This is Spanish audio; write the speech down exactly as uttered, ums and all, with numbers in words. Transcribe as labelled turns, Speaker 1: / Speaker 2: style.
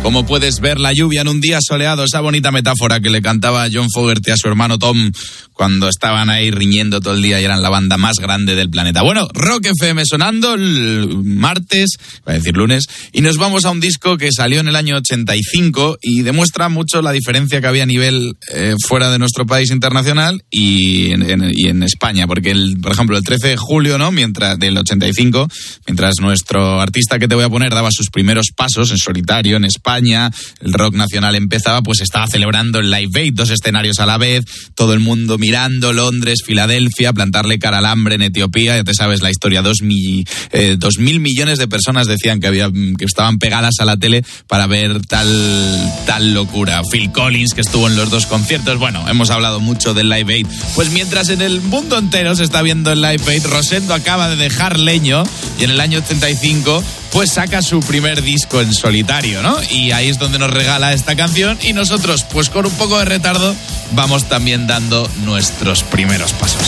Speaker 1: ¿Cómo puedes ver la lluvia en un día soleado? Esa bonita metáfora que le cantaba John Fogerty a su hermano Tom cuando estaban ahí riñendo todo el día y eran la banda más grande del planeta. Bueno, Rock F M sonando el martes, voy a decir lunes, y nos vamos a un disco que salió en el año ochenta y cinco y demuestra mucho la diferencia que había a nivel eh, fuera de nuestro país internacional y en, en, y en España, porque el, por ejemplo el trece de julio, ¿no? Mientras del ochenta y cinco, mientras nuestro artista que te voy a poner daba sus primeros pasos en solitario en España, el rock nacional empezaba, pues estaba celebrando el Live Aid, dos escenarios a la vez, todo el mundo mirando Londres, Filadelfia, plantarle cara al hambre en Etiopía, ya te sabes la historia, dos, mi, eh, dos mil millones de personas decían que había que estaban pegadas a la tele para ver tal, tal locura. Phil Collins, que estuvo en los dos conciertos, bueno, hemos hablado mucho del Live Aid. Pues mientras en el mundo entero se está viendo el Live Aid, Rosendo acaba de dejar Leño y en el año ochenta y cinco pues saca su primer disco en solitario, ¿no? Y ahí es donde nos regala esta canción y nosotros, pues con un poco de retardo, vamos también dando nuestros primeros pasos.